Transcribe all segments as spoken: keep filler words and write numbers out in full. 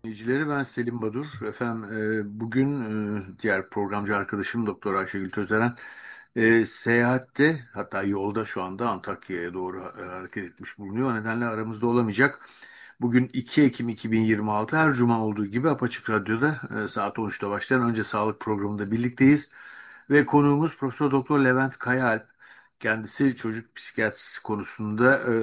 dinleyicileri, ben Selim Badur. Efendim, e, bugün e, diğer programcı arkadaşım Doktor Ayşegül Tözeren e, seyahatte, hatta yolda şu anda Antakya'ya doğru e, hareket etmiş bulunuyor. O nedenle aramızda olamayacak. Bugün iki Ekim iki bin yirmi altı, her cuma olduğu gibi Apaçık Radyo'da e, saat on üçte başlayan Önce Sağlık programında birlikteyiz. Ve konuğumuz Profesör Doktor Levent Kayaalp. Kendisi çocuk psikiyatrisi konusunda e,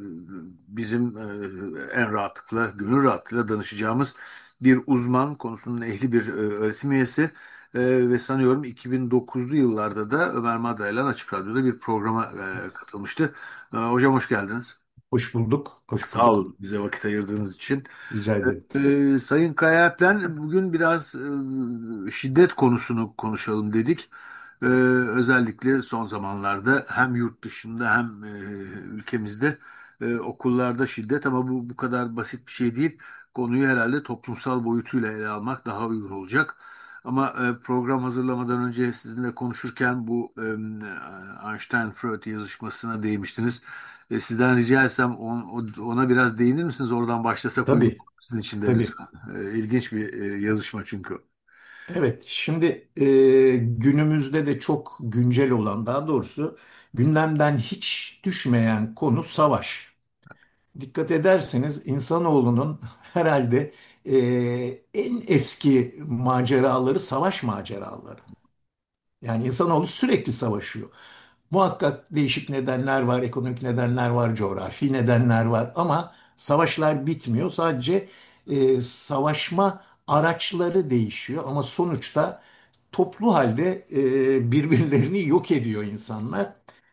bizim e, en rahatlıkla, gönül rahatlığıyla danışacağımız bir uzman, konusunun ehli bir e, öğretim üyesi. E, ve sanıyorum iki bin dokuzlu yıllarda da Ömer Madra'yla Açık Radyo'da bir programa e, katılmıştı. E, hocam, hoş geldiniz. Hoş bulduk, hoş Sağ bulduk. olun bize vakit ayırdığınız için. Rica ederim. Ee, Sayın Kayalp'le bugün biraz e, şiddet konusunu konuşalım dedik. Ee, Özellikle son zamanlarda hem yurt dışında hem e, ülkemizde e, okullarda şiddet, ama bu bu kadar basit bir şey değil. Konuyu herhalde toplumsal boyutuyla ele almak daha uygun olacak. Ama e, program hazırlamadan önce sizinle konuşurken bu e, Einstein-Freud yazışmasına değmiştiniz. E, sizden rica etsem on- ona biraz değinir misiniz? Oradan başlasak uygun Tabii, olur sizin için de tabii. lütfen. E, İlginç bir e, yazışma çünkü. Evet, şimdi e, günümüzde de çok güncel olan, daha doğrusu gündemden hiç düşmeyen konu savaş. Dikkat ederseniz insanoğlunun herhalde e, en eski maceraları savaş maceraları. Yani insanoğlu sürekli savaşıyor. Muhakkak değişik nedenler var, ekonomik nedenler var, coğrafi nedenler var ama savaşlar bitmiyor. Sadece e, savaşma araçları değişiyor ama sonuçta toplu halde e, birbirlerini yok ediyor insanlar.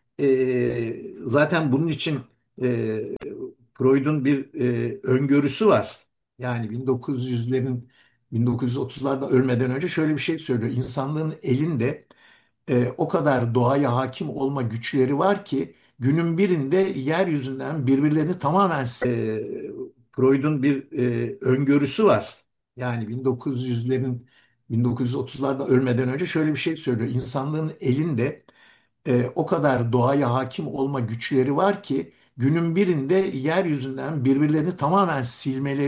E, zaten bunun için e, Freud'un bir e, öngörüsü var. Yani bin dokuz yüzlerin bin dokuz yüz otuzlarda ölmeden önce şöyle bir şey söylüyor. İnsanlığın elinde e, o kadar doğaya hakim olma güçleri var ki günün birinde yeryüzünden birbirlerini tamamen e, Freud'un bir e, öngörüsü var. Yani bin dokuz yüzlerin bin dokuz yüz otuzlarda ölmeden önce şöyle bir şey söylüyor. İnsanlığın elinde e, o kadar doğaya hakim olma güçleri var ki günün birinde yeryüzünden birbirlerini tamamen silmeleri